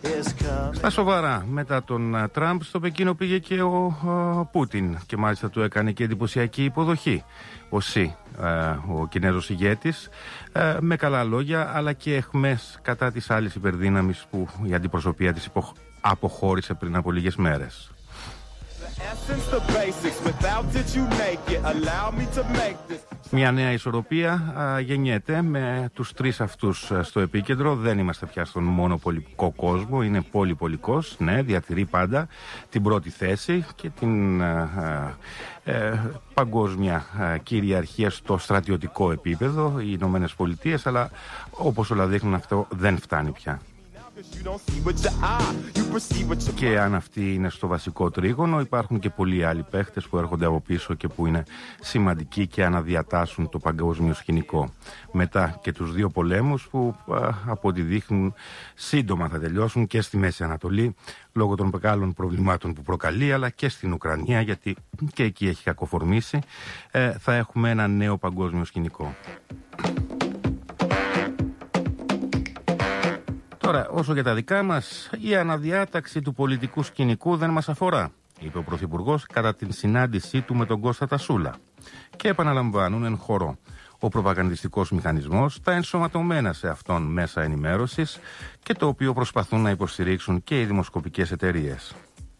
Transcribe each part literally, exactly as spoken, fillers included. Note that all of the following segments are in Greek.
Στα σοβαρά, μετά τον Τραμπ στο Πεκίνο πήγε και ο, ο Πούτιν και μάλιστα του έκανε και εντυπωσιακή υποδοχή ο Σι, ο Κινέζος ηγέτης, με καλά λόγια αλλά και αιχμές κατά της άλλης υπερδύναμης που η αντιπροσωπεία της αποχώρησε πριν από λίγες μέρες. Μια νέα ισορροπία α, γεννιέται με τους τρεις αυτούς στο επίκεντρο. Δεν είμαστε πια στον μονοπολικό κόσμο, είναι πολυπολικός, ναι, διατηρεί πάντα την πρώτη θέση και την α, α, ε, παγκόσμια α, κυριαρχία στο στρατιωτικό επίπεδο, οι Ηνωμένες Πολιτείες, αλλά όπως όλα δείχνουν αυτό δεν φτάνει πια. Και αν αυτοί είναι στο βασικό τρίγωνο, υπάρχουν και πολλοί άλλοι παίχτες που έρχονται από πίσω και που είναι σημαντικοί και αναδιατάσσουν το παγκόσμιο σκηνικό. Μετά και τους δύο πολέμους που α, από ό,τι δείχνουν σύντομα θα τελειώσουν και στη Μέση Ανατολή λόγω των μεγάλων προβλημάτων που προκαλεί, αλλά και στην Ουκρανία, γιατί και εκεί έχει κακοφορμήσει, ε, θα έχουμε ένα νέο παγκόσμιο σκηνικό. Τώρα, όσο για τα δικά μας, η αναδιάταξη του πολιτικού σκηνικού δεν μας αφορά, είπε ο Πρωθυπουργός κατά την συνάντησή του με τον Κώστα Τασούλα. Και επαναλαμβάνουν εν χορό. Ο προπαγανδιστικός μηχανισμός, τα ενσωματωμένα σε αυτόν μέσα ενημέρωσης και το οποίο προσπαθούν να υποστηρίξουν και οι δημοσκοπικές εταιρείες.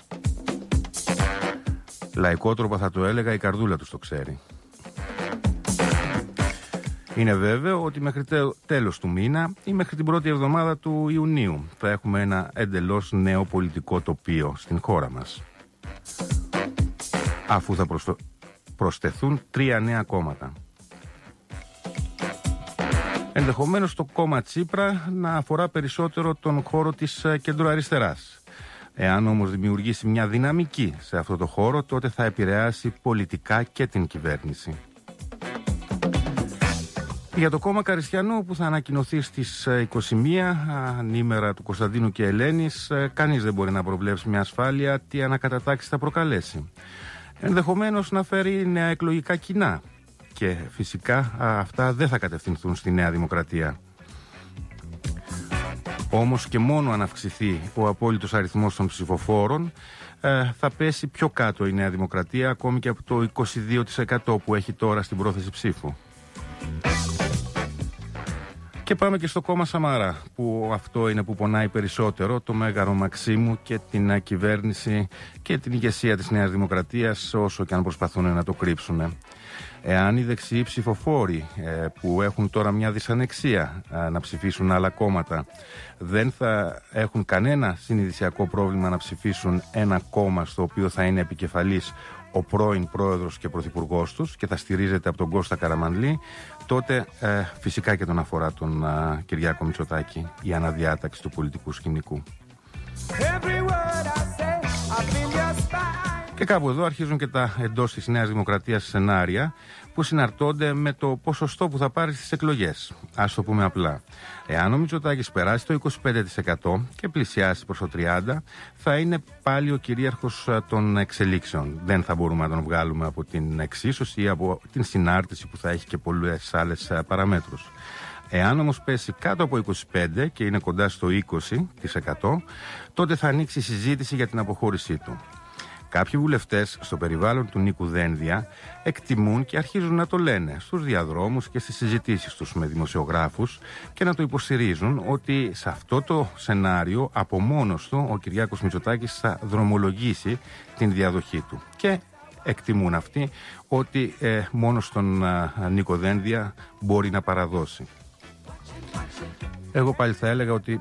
Λαϊκότροπα θα το έλεγα, η καρδούλα τους το ξέρει. Είναι βέβαιο ότι μέχρι τέλος του μήνα ή μέχρι την πρώτη εβδομάδα του Ιουνίου θα έχουμε ένα εντελώς νέο πολιτικό τοπίο στην χώρα μας. Αφού θα προσθ... προσθεθούν τρία νέα κόμματα. Ενδεχομένως το κόμμα Τσίπρα να αφορά περισσότερο τον χώρο της κεντροαριστεράς. Εάν όμως δημιουργήσει μια δυναμική σε αυτό το χώρο, τότε θα επηρεάσει πολιτικά και την κυβέρνηση. Για το κόμμα Καριστιανού που θα ανακοινωθεί στις είκοσι μία, ανήμερα του Κωνσταντίνου και Ελένης, κανείς δεν μπορεί να προβλέψει μια ασφάλεια τι ανακατατάξεις θα προκαλέσει. Ενδεχομένως να φέρει νέα εκλογικά κοινά και φυσικά αυτά δεν θα κατευθυνθούν στη Νέα Δημοκρατία. Όμως και μόνο αν αυξηθεί ο απόλυτος αριθμός των ψηφοφόρων, θα πέσει πιο κάτω η Νέα Δημοκρατία, ακόμη και από το είκοσι δύο τοις εκατό που έχει τώρα στην πρόθεση ψήφου. Και πάμε και στο κόμμα Σαμαρά, που αυτό είναι που πονάει περισσότερο, το Μέγαρο Μαξίμου και την κυβέρνηση και την ηγεσία της Νέας Δημοκρατίας, όσο και αν προσπαθούν να το κρύψουν. Εάν οι δεξιοί ψηφοφόροι ε, που έχουν τώρα μια δυσανεξία ε, να ψηφίσουν άλλα κόμματα δεν θα έχουν κανένα συνειδησιακό πρόβλημα να ψηφίσουν ένα κόμμα στο οποίο θα είναι επικεφαλής ο πρώην πρόεδρος και πρωθυπουργός τους και θα στηρίζεται από τον Κώστα Καραμανλή, τότε ε, φυσικά και τον αφορά τον ε, Κυριάκο Μητσοτάκη η αναδιάταξη του πολιτικού σκηνικού. Και κάπου εδώ αρχίζουν και τα εντός της Νέας Δημοκρατίας σενάρια που συναρτώνται με το ποσοστό που θα πάρει στις εκλογές. Ας το πούμε απλά. Εάν ο Μητσοτάκης περάσει το είκοσι πέντε τοις εκατό και πλησιάσει προς το τριάντα τοις εκατό, θα είναι πάλι ο κυρίαρχος των εξελίξεων. Δεν θα μπορούμε να τον βγάλουμε από την εξίσωση ή από την συνάρτηση που θα έχει και πολλές άλλες παραμέτρους. Εάν όμως πέσει κάτω από είκοσι πέντε τοις εκατό και είναι κοντά στο είκοσι τοις εκατό, τότε θα ανοίξει η συζήτηση για την αποχώρησή του. Κάποιοι βουλευτές στο περιβάλλον του Νίκου Δένδια εκτιμούν και αρχίζουν να το λένε στους διαδρόμους και στις συζητήσεις τους με δημοσιογράφους και να το υποστηρίζουν ότι σε αυτό το σενάριο από μόνος του ο Κυριάκος Μητσοτάκης θα δρομολογήσει την διαδοχή του. Και εκτιμούν αυτοί ότι ε, μόνο στον ε, Νίκο Δένδια μπορεί να παραδώσει. Εγώ πάλι θα έλεγα ότι